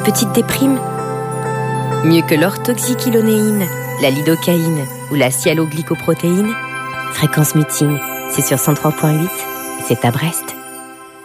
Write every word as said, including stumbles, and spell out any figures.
Petite déprime? Mieux que l'orthoxyquilonéine, la lidocaïne ou la sialoglycoprotéine? Fréquence Muting, c'est sur cent trois point huit et c'est à Brest.